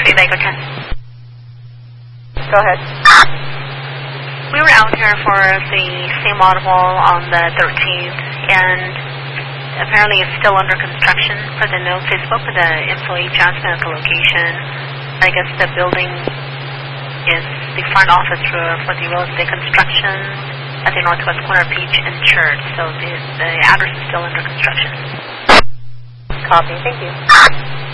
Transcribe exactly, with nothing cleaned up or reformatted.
Lake ten. Go ahead. We were out here for the same audible on the thirteenth, and apparently it's still under construction. For the notes, they spoke with the employee Jasmine at the location. I guess the building is the front office for, for the real estate construction at the northwest corner of Peach and Church, so the, the address is still under construction. Copy. Thank you.